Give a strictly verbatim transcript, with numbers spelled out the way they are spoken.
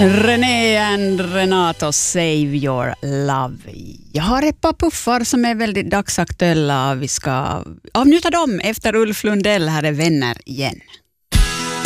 René and Renato, Save Your Love. Jag har ett par puffar som är väldigt dagsaktuella. Vi ska avnjuta dem efter Ulf Lundell. Här är Vänner igen.